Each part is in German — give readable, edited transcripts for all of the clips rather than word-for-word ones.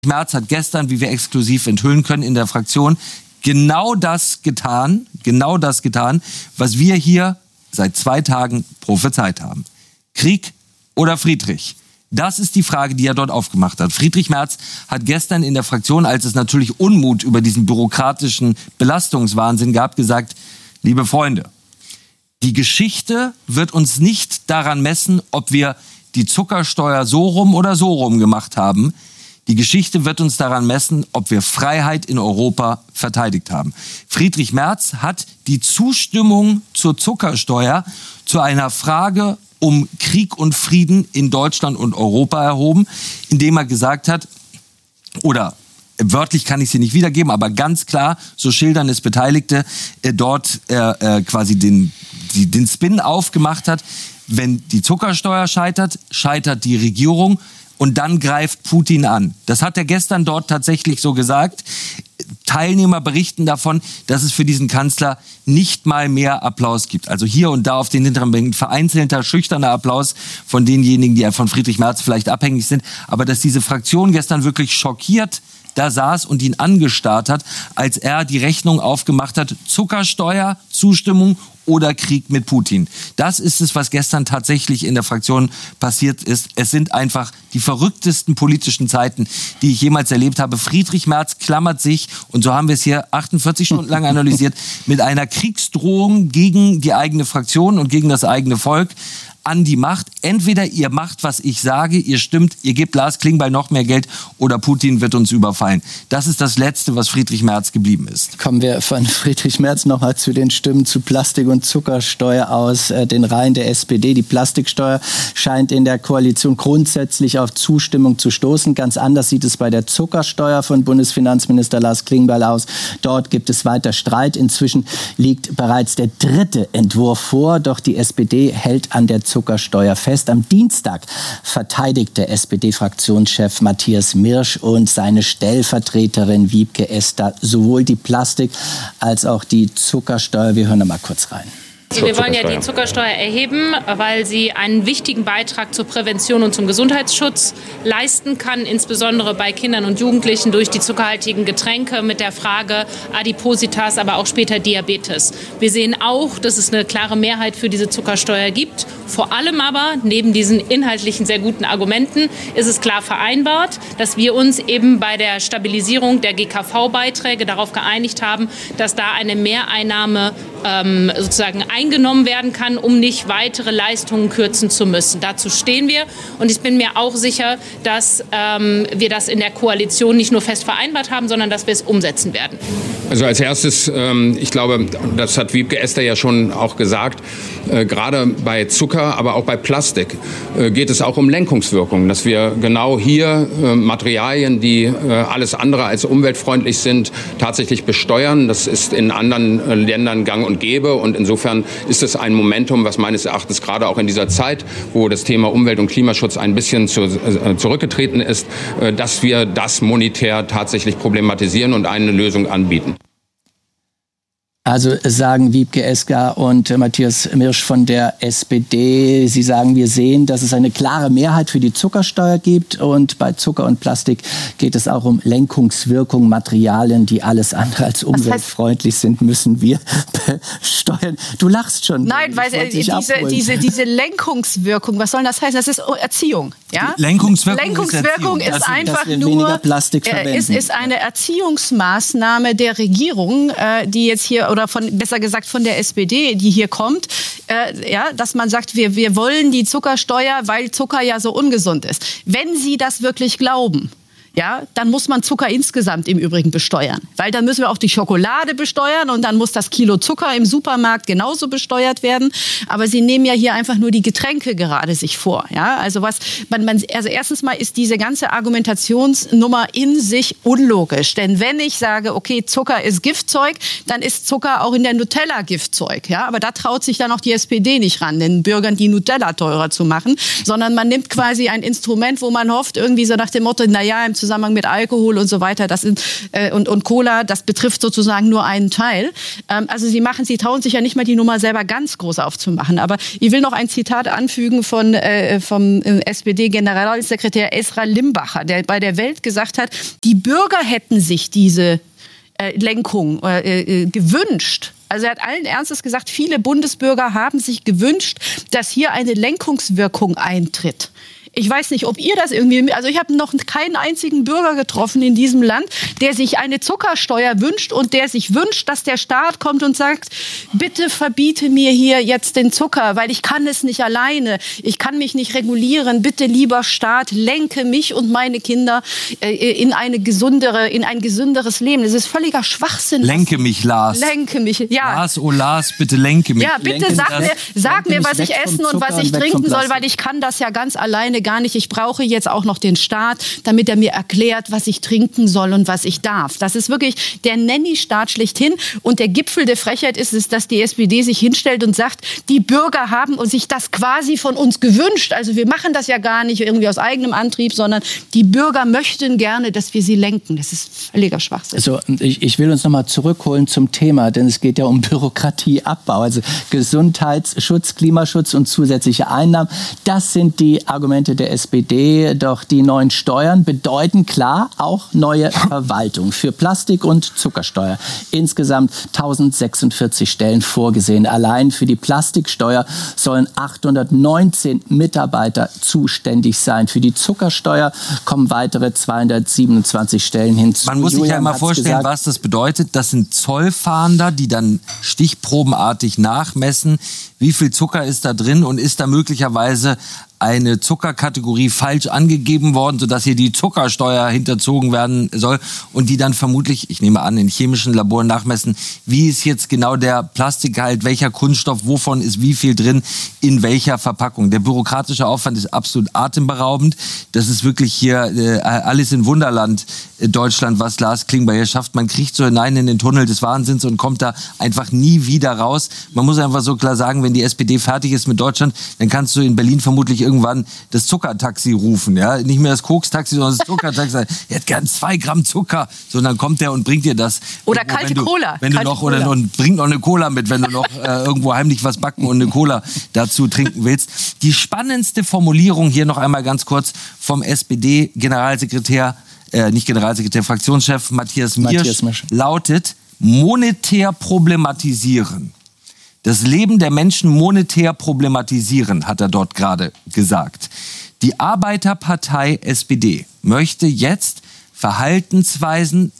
Merz hat gestern, wie wir exklusiv enthüllen können in der Fraktion, genau das getan, was wir hier seit 2 Tagen prophezeit haben. Krieg oder Friedrich? Das ist die Frage, die er dort aufgemacht hat. Friedrich Merz hat gestern in der Fraktion, als es natürlich Unmut über diesen bürokratischen Belastungswahnsinn gab, gesagt, liebe Freunde, die Geschichte wird uns nicht daran messen, ob wir die Zuckersteuer so rum oder so rum gemacht haben. Die Geschichte wird uns daran messen, ob wir Freiheit in Europa verteidigt haben. Friedrich Merz hat die Zustimmung zur Zuckersteuer zu einer Frage um Krieg und Frieden in Deutschland und Europa erhoben, indem er gesagt hat, oder wörtlich kann ich sie nicht wiedergeben, aber ganz klar, so schildern es Beteiligte, dort quasi den Spin aufgemacht hat, wenn die Zuckersteuer scheitert, scheitert die Regierung und dann greift Putin an. Das hat er gestern dort tatsächlich so gesagt. Teilnehmer berichten davon, dass es für diesen Kanzler nicht mal mehr Applaus gibt. Also hier und da auf den hinteren Bänken vereinzelter, schüchterner Applaus von denjenigen, die von Friedrich Merz vielleicht abhängig sind. Aber dass diese Fraktion gestern wirklich schockiert da saß und ihn angestarrt hat, als er die Rechnung aufgemacht hat, Zuckersteuer, Zustimmung oder Krieg mit Putin. Das ist es, was gestern tatsächlich in der Fraktion passiert ist. Es sind einfach die verrücktesten politischen Zeiten, die ich jemals erlebt habe. Friedrich Merz klammert sich, und so haben wir es hier 48 Stunden lang analysiert, mit einer Kriegsdrohung gegen die eigene Fraktion und gegen das eigene Volk an die Macht. Entweder ihr macht, was ich sage, ihr stimmt, ihr gebt Lars Klingbeil noch mehr Geld oder Putin wird uns überfallen. Das ist das Letzte, was Friedrich Merz geblieben ist. Kommen wir von Friedrich Merz nochmal zu den Stimmen zu Plastik- und Zuckersteuer aus den Reihen der SPD. Die Plastiksteuer scheint in der Koalition grundsätzlich auf Zustimmung zu stoßen. Ganz anders sieht es bei der Zuckersteuer von Bundesfinanzminister Lars Klingbeil aus. Dort gibt es weiter Streit. Inzwischen liegt bereits der 3. Entwurf vor, doch die SPD hält an der Zuckersteuer fest. Am Dienstag verteidigte SPD-Fraktionschef Matthias Mirsch und seine Stellvertreterin Wiebke Esser sowohl die Plastik- als auch die Zuckersteuer. Wir hören da mal kurz rein. Wir wollen ja die Zuckersteuer erheben, weil sie einen wichtigen Beitrag zur Prävention und zum Gesundheitsschutz leisten kann, insbesondere bei Kindern und Jugendlichen durch die zuckerhaltigen Getränke mit der Frage Adipositas, aber auch später Diabetes. Wir sehen auch, dass es eine klare Mehrheit für diese Zuckersteuer gibt. Vor allem aber, neben diesen inhaltlichen sehr guten Argumenten, ist es klar vereinbart, dass wir uns eben bei der Stabilisierung der GKV-Beiträge darauf geeinigt haben, dass da eine Mehreinnahme sozusagen eingenommen werden kann, um nicht weitere Leistungen kürzen zu müssen. Dazu stehen wir. Und ich bin mir auch sicher, dass wir das in der Koalition nicht nur fest vereinbart haben, sondern dass wir es umsetzen werden. Also als erstes, ich glaube, das hat Wiebke Esser ja schon auch gesagt, gerade bei Zucker, aber auch bei Plastik geht es auch um Lenkungswirkungen, dass wir genau hier Materialien, die alles andere als umweltfreundlich sind, tatsächlich besteuern. Das ist in anderen Ländern gang und gäbe, und insofern ist es ein Momentum, was meines Erachtens gerade auch in dieser Zeit, wo das Thema Umwelt- und Klimaschutz ein bisschen zurückgetreten ist, dass wir das monetär tatsächlich problematisieren und eine Lösung anbieten. Also sagen Wiebke Esser und Matthias Mirsch von der SPD, sie sagen, wir sehen, dass es eine klare Mehrheit für die Zuckersteuer gibt, und bei Zucker und Plastik geht es auch um Lenkungswirkung, Materialien, die alles andere als umweltfreundlich sind, müssen wir besteuern. Du lachst schon. Nein, weil diese Lenkungswirkung, was soll das heißen? Das ist Erziehung. Ja? Lenkungswirkung ist einfach nur ist eine Erziehungsmaßnahme der Regierung, die jetzt hier, oder besser gesagt von der SPD, die hier kommt, dass man sagt, wir wollen die Zuckersteuer, weil Zucker ja so ungesund ist. Wenn Sie das wirklich glauben, ja, dann muss man Zucker insgesamt im Übrigen besteuern. Weil dann müssen wir auch die Schokolade besteuern, und dann muss das Kilo Zucker im Supermarkt genauso besteuert werden. Aber Sie nehmen ja hier einfach nur die Getränke gerade sich vor. Ja? Also also erstens mal ist diese ganze Argumentationsnummer in sich unlogisch. Denn wenn ich sage, okay, Zucker ist Giftzeug, dann ist Zucker auch in der Nutella Giftzeug. Ja? Aber da traut sich dann auch die SPD nicht ran, den Bürgern die Nutella teurer zu machen. Sondern man nimmt quasi ein Instrument, wo man hofft, irgendwie so nach dem Motto, naja, im Zusammenhang mit Alkohol und so weiter, und Cola, das betrifft sozusagen nur einen Teil. Also sie trauen sich ja nicht mal die Nummer selber ganz groß aufzumachen. Aber ich will noch ein Zitat anfügen vom SPD-Generalsekretär Esra Limbacher, der bei der Welt gesagt hat, die Bürger hätten sich diese Lenkung gewünscht. Also er hat allen Ernstes gesagt, viele Bundesbürger haben sich gewünscht, dass hier eine Lenkungswirkung eintritt. Ich weiß nicht, ob ihr das irgendwie... Also ich habe noch keinen einzigen Bürger getroffen in diesem Land, der sich eine Zuckersteuer wünscht und der sich wünscht, dass der Staat kommt und sagt, bitte verbiete mir hier jetzt den Zucker, weil ich kann es nicht alleine. Ich kann mich nicht regulieren. Bitte, lieber Staat, lenke mich und meine Kinder in ein gesünderes Leben. Das ist völliger Schwachsinn. Lenke mich, Lars. Lenke mich, ja. Lars, oh Lars, bitte lenke mich. Ja, bitte sag mir, was ich essen und was ich trinken soll, weil ich kann das ja ganz alleine gar nicht. Ich brauche jetzt auch noch den Staat, damit er mir erklärt, was ich trinken soll und was ich darf. Das ist wirklich der Nanny-Staat schlechthin. Und der Gipfel der Frechheit ist es, dass die SPD sich hinstellt und sagt, die Bürger haben sich das quasi von uns gewünscht. Also wir machen das ja gar nicht irgendwie aus eigenem Antrieb, sondern die Bürger möchten gerne, dass wir sie lenken. Das ist völliger Schwachsinn. Also ich will uns nochmal zurückholen zum Thema, denn es geht ja um Bürokratieabbau. Also Gesundheitsschutz, Klimaschutz und zusätzliche Einnahmen. Das sind die Argumente der SPD, doch die neuen Steuern bedeuten klar auch neue Verwaltung für Plastik- und Zuckersteuer. Insgesamt 1046 Stellen vorgesehen. Allein für die Plastiksteuer sollen 819 Mitarbeiter zuständig sein. Für die Zuckersteuer kommen weitere 227 Stellen hinzu. Man muss sich ja immer vorstellen, was das bedeutet. Das sind Zollfahnder, die dann stichprobenartig nachmessen, wie viel Zucker ist da drin und ist da möglicherweise eine Zuckerkategorie falsch angegeben worden, sodass hier die Zuckersteuer hinterzogen werden soll und die dann vermutlich, ich nehme an, in chemischen Laboren nachmessen, wie ist jetzt genau der Plastikgehalt, welcher Kunststoff, wovon ist wie viel drin, in welcher Verpackung. Der bürokratische Aufwand ist absolut atemberaubend. Das ist wirklich hier alles in Wunderland Deutschland, was Lars Klingbeil hier schafft. Man kriecht so hinein in den Tunnel des Wahnsinns und kommt da einfach nie wieder raus. Man muss einfach so klar sagen, wenn die SPD fertig ist mit Deutschland, dann kannst du in Berlin vermutlich irgendwann das Zuckertaxi rufen, ja, nicht mehr das Kokstaxi, sondern das Zuckertaxi. Er hat gern 2 Gramm Zucker, so dann kommt der und bringt dir das. Oder kalte Cola. Wenn du noch und bringt noch eine Cola mit, wenn du noch irgendwo heimlich was backen und eine Cola dazu trinken willst. Die spannendste Formulierung hier noch einmal ganz kurz vom SPD-Generalsekretär, Fraktionschef Matthias Miersch lautet: monetär problematisieren. Das Leben der Menschen monetär problematisieren, hat er dort gerade gesagt. Die Arbeiterpartei SPD möchte jetzt Verhaltensweisen,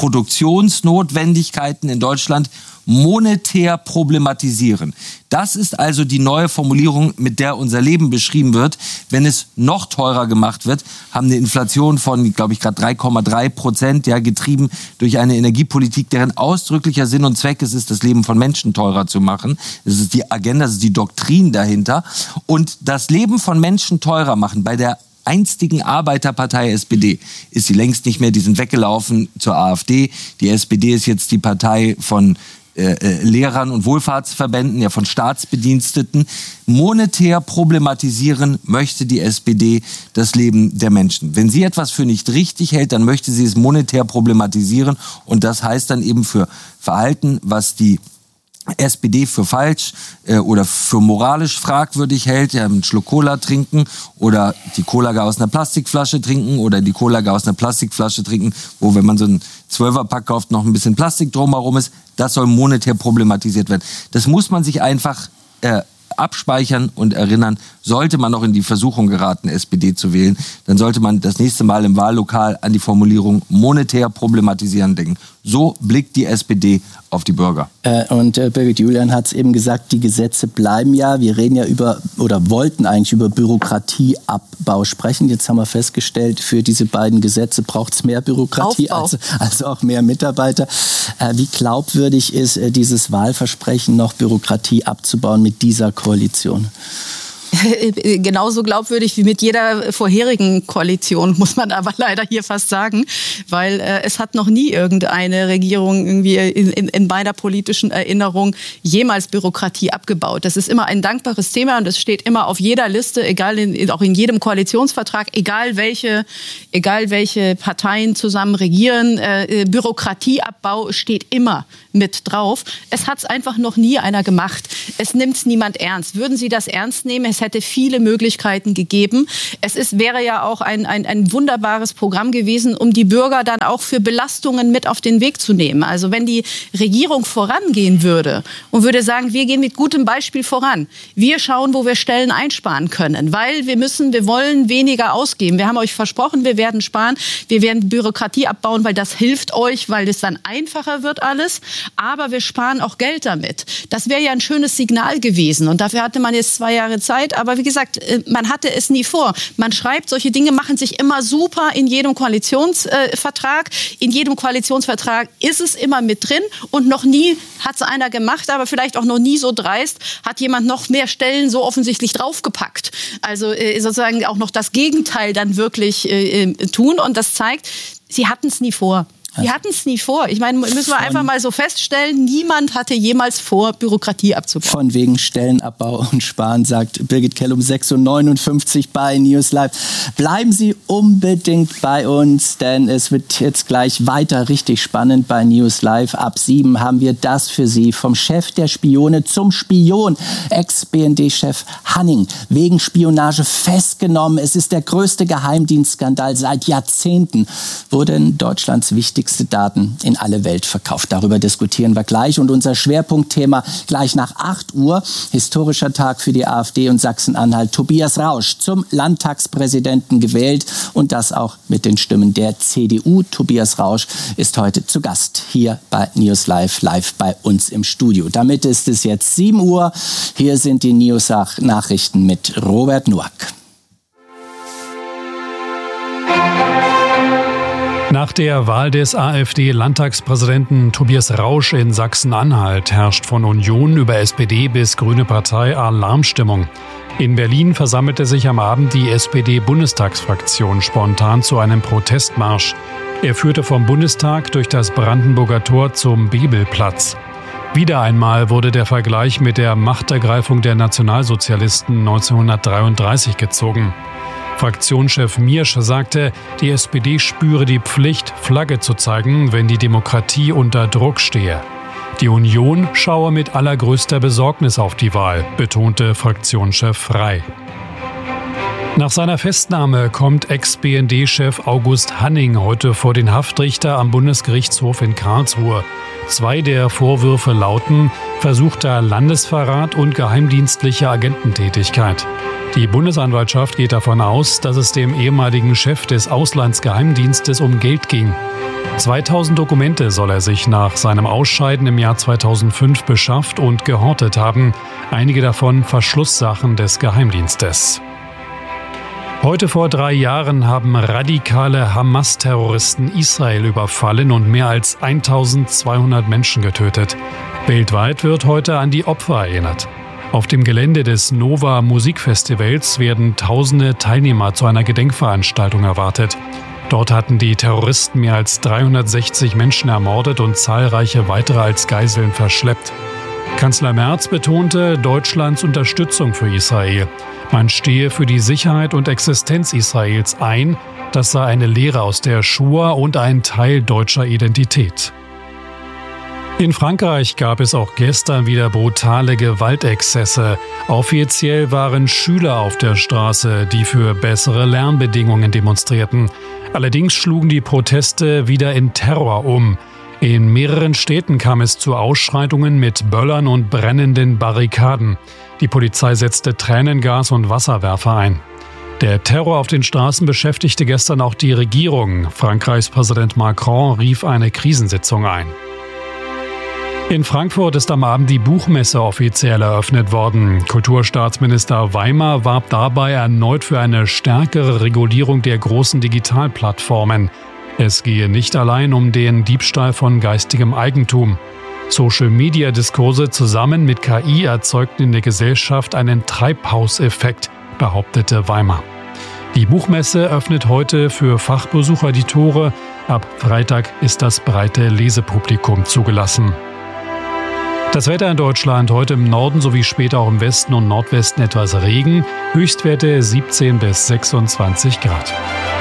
Produktionsnotwendigkeiten in Deutschland monetär problematisieren. Das ist also die neue Formulierung, mit der unser Leben beschrieben wird. Wenn es noch teurer gemacht wird, haben eine Inflation von, glaube ich, gerade 3,3%, ja, getrieben durch eine Energiepolitik, deren ausdrücklicher Sinn und Zweck es ist, das Leben von Menschen teurer zu machen. Das ist die Agenda, das ist die Doktrin dahinter. Und das Leben von Menschen teurer machen bei der einstigen Arbeiterpartei SPD ist sie längst nicht mehr. Die sind weggelaufen zur AfD. Die SPD ist jetzt die Partei von Lehrern und Wohlfahrtsverbänden, ja, von Staatsbediensteten. Monetär problematisieren möchte die SPD das Leben der Menschen. Wenn sie etwas für nicht richtig hält, dann möchte sie es monetär problematisieren. Und das heißt dann eben für Verhalten, was die SPD für falsch oder für moralisch fragwürdig hält, ja, einen Schluck Cola trinken oder die Cola gar aus einer Plastikflasche trinken oder die Cola gar aus einer Plastikflasche trinken, wo, wenn man so einen 12er-Pack kauft, noch ein bisschen Plastik drumherum ist, das soll monetär problematisiert werden. Das muss man sich einfach abspeichern und erinnern. Sollte man noch in die Versuchung geraten, SPD zu wählen, dann sollte man das nächste Mal im Wahllokal an die Formulierung monetär problematisieren denken. So blickt die SPD auf die Bürger. Und Birgit Julian hat es eben gesagt, die Gesetze bleiben ja. Wir reden ja über, oder wollten eigentlich über Bürokratieabbau sprechen. Jetzt haben wir festgestellt, für diese beiden Gesetze braucht es mehr Bürokratie, also auch mehr Mitarbeiter. Wie glaubwürdig ist dieses Wahlversprechen, noch Bürokratie abzubauen mit dieser Koalition? Genauso glaubwürdig wie mit jeder vorherigen Koalition, muss man aber leider hier fast sagen, weil es hat noch nie irgendeine Regierung irgendwie in meiner politischen Erinnerung jemals Bürokratie abgebaut. Das ist immer ein dankbares Thema und es steht immer auf jeder Liste, auch in jedem Koalitionsvertrag, egal welche Parteien zusammen regieren, Bürokratieabbau steht immer mit drauf. Es hat es einfach noch nie einer gemacht. Es nimmt es niemand ernst. Würden Sie das ernst nehmen? Es hätte viele Möglichkeiten gegeben. Wäre ja auch ein wunderbares Programm gewesen, um die Bürger dann auch für Belastungen mit auf den Weg zu nehmen. Also wenn die Regierung vorangehen würde und würde sagen, wir gehen mit gutem Beispiel voran. Wir schauen, wo wir Stellen einsparen können, weil wir wollen weniger ausgeben. Wir haben euch versprochen, wir werden sparen, wir werden Bürokratie abbauen, weil das hilft euch, weil es dann einfacher wird alles. Aber wir sparen auch Geld damit. Das wäre ja ein schönes Signal gewesen. Und dafür hatte man jetzt 2 Jahre Zeit. Aber wie gesagt, man hatte es nie vor. Man schreibt, solche Dinge machen sich immer super in jedem Koalitionsvertrag. In jedem Koalitionsvertrag ist es immer mit drin. Und noch nie hat es einer gemacht, aber vielleicht auch noch nie so dreist, hat jemand noch mehr Stellen so offensichtlich draufgepackt. Also sozusagen auch noch das Gegenteil dann wirklich tun. Und das zeigt, sie hatten es nie vor. Die hatten es nie vor. Ich meine, müssen wir einfach mal so feststellen, niemand hatte jemals vor, Bürokratie abzubauen. Von wegen Stellenabbau und Sparen, sagt Birgit Kehl um 6.59 Uhr bei News Live. Bleiben Sie unbedingt bei uns, denn es wird jetzt gleich weiter richtig spannend bei News Live. Ab 7 haben wir das für Sie. Vom Chef der Spione zum Spion. Ex-BND-Chef Hanning wegen Spionage festgenommen. Es ist der größte Geheimdienstskandal seit Jahrzehnten. Wurden Deutschlands wichtigste Daten in alle Welt verkauft. Darüber diskutieren wir gleich. Und unser Schwerpunktthema gleich nach 8 Uhr. Historischer Tag für die AfD und Sachsen-Anhalt. Tobias Rausch zum Landtagspräsidenten gewählt. Und das auch mit den Stimmen der CDU. Tobias Rausch ist heute zu Gast hier bei News Live bei uns im Studio. Damit ist es jetzt 7 Uhr. Hier sind die News-Nachrichten mit Robert Noack. Nach der Wahl des AfD-Landtagspräsidenten Tobias Rausch in Sachsen-Anhalt herrscht von Union über SPD bis Grüne Partei Alarmstimmung. In Berlin versammelte sich am Abend die SPD-Bundestagsfraktion spontan zu einem Protestmarsch. Er führte vom Bundestag durch das Brandenburger Tor zum Bebelplatz. Wieder einmal wurde der Vergleich mit der Machtergreifung der Nationalsozialisten 1933 gezogen. Fraktionschef Miersch sagte, die SPD spüre die Pflicht, Flagge zu zeigen, wenn die Demokratie unter Druck stehe. Die Union schaue mit allergrößter Besorgnis auf die Wahl, betonte Fraktionschef Frey. Nach seiner Festnahme kommt Ex-BND-Chef August Hanning heute vor den Haftrichter am Bundesgerichtshof in Karlsruhe. 2 der Vorwürfe lauten versuchter Landesverrat und geheimdienstliche Agententätigkeit. Die Bundesanwaltschaft geht davon aus, dass es dem ehemaligen Chef des Auslandsgeheimdienstes um Geld ging. 2000 Dokumente soll er sich nach seinem Ausscheiden im Jahr 2005 beschafft und gehortet haben, einige davon Verschlusssachen des Geheimdienstes. Heute vor 3 Jahren haben radikale Hamas-Terroristen Israel überfallen und mehr als 1200 Menschen getötet. Weltweit wird heute an die Opfer erinnert. Auf dem Gelände des Nova Musikfestivals werden tausende Teilnehmer zu einer Gedenkveranstaltung erwartet. Dort hatten die Terroristen mehr als 360 Menschen ermordet und zahlreiche weitere als Geiseln verschleppt. Kanzler Merz betonte Deutschlands Unterstützung für Israel. Man stehe für die Sicherheit und Existenz Israels ein. Das sei eine Lehre aus der Shoah und ein Teil deutscher Identität. In Frankreich gab es auch gestern wieder brutale Gewaltexzesse. Offiziell waren Schüler auf der Straße, die für bessere Lernbedingungen demonstrierten. Allerdings schlugen die Proteste wieder in Terror um. In mehreren Städten kam es zu Ausschreitungen mit Böllern und brennenden Barrikaden. Die Polizei setzte Tränengas und Wasserwerfer ein. Der Terror auf den Straßen beschäftigte gestern auch die Regierung. Frankreichs Präsident Macron rief eine Krisensitzung ein. In Frankfurt ist am Abend die Buchmesse offiziell eröffnet worden. Kulturstaatsminister Weimar warb dabei erneut für eine stärkere Regulierung der großen Digitalplattformen. Es gehe nicht allein um den Diebstahl von geistigem Eigentum. Social-Media-Diskurse zusammen mit KI erzeugten in der Gesellschaft einen Treibhauseffekt, behauptete Weimar. Die Buchmesse öffnet heute für Fachbesucher die Tore. Ab Freitag ist das breite Lesepublikum zugelassen. Das Wetter in Deutschland: heute im Norden sowie später auch im Westen und Nordwesten etwas Regen. Höchstwerte 17 bis 26 Grad.